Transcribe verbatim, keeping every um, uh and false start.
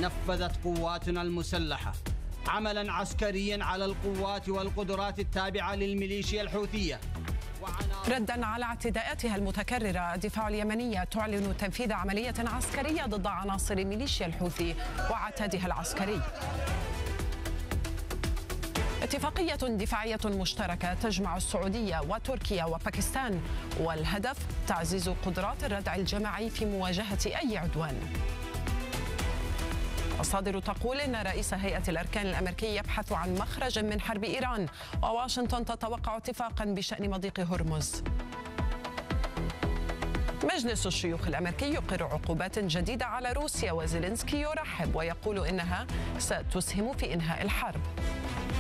نفذت قواتنا المسلحة عملا عسكريا على القوات والقدرات التابعة للميليشيا الحوثية. ردا على اعتداءاتها المتكررة، الدفاع اليمنية تعلن تنفيذ عملية عسكرية ضد عناصر ميليشيا الحوثي وعتادها العسكري. اتفاقية دفاعية مشتركة تجمع السعودية وتركيا وباكستان، والهدف تعزيز قدرات الردع الجماعي في مواجهة أي عدوان. مصادر تقول إن رئيس هيئة الأركان الأمريكي يبحث عن مخرج من حرب إيران، وواشنطن تتوقع اتفاقا بشأن مضيق هرمز. مجلس الشيوخ الأمريكي يقر عقوبات جديدة على روسيا، وزيلينسكي يرحب ويقول إنها ستسهم في إنهاء الحرب.